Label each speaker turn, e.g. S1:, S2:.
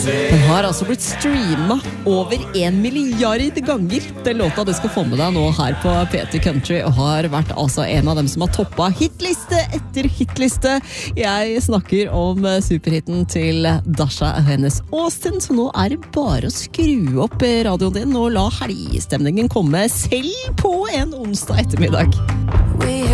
S1: Den har altså blitt streamet over 1 milliard ganger. Den låta du skal få med deg nå her på P3 Country, og har vært altså en av dem som har toppet hitliste etter hitliste. Jeg snakker om superhitten til Dasha og hennes Austin, så nå er det bare å skru opp radioen din og la helgestemningen komme selv på en onsdag ettermiddag.